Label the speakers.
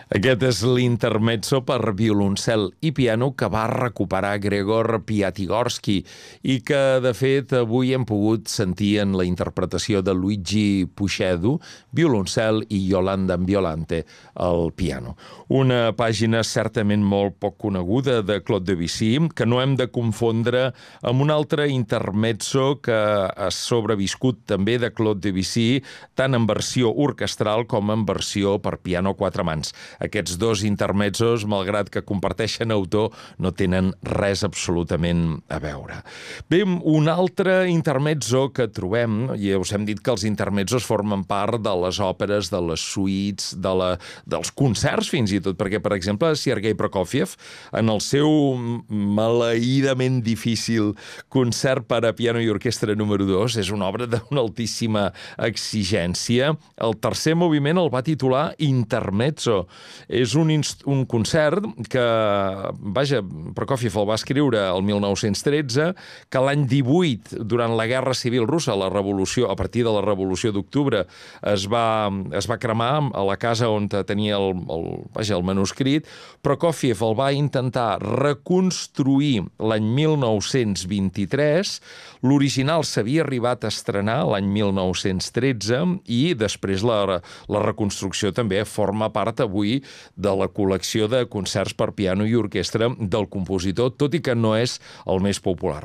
Speaker 1: Aquest és l'intermezzo per violoncel i piano que va recuperar Gregor Piatigorsky i que, de fet, avui hem pogut sentir en la interpretació de Luigi Puscedo, violoncel, i Yolanda Violante, al piano. Una pàgina certament molt poc coneguda de Claude Debussy, que no hem de confondre amb un altre intermezzo que ha sobreviscut també de Claude Debussy, tant en versió orquestral com en versió per piano a quatre mans. Aquests dos intermezzos, malgrat que comparteixen autor, no tenen res absolutament a veure. Bé, un altre intermezzo que trobem, i us hem dit que els intermezzos formen part de les òperes, de les suites, dels concerts fins i tot, perquè, per exemple, Sergei Prokofiev, en el seu maleïdament difícil concert per a piano i orquestra número 2, és una obra d'una altíssima exigència. El tercer moviment el va titular Intermezzo. És un concert que, vaja, Prokofiev el va escriure el 1913, que l'any 18, durant la Guerra Civil Russa, la revolució, a partir de la Revolució d'Octubre, es va cremar a la casa on tenia el manuscrit. Prokofiev el va intentar reconstruir l'any 1923, l'original s'havia arribat a estrenar l'any 1913 i després la reconstrucció també forma part avui de la col·lecció de concerts per piano i orquestra del compositor, tot i que no és el més popular.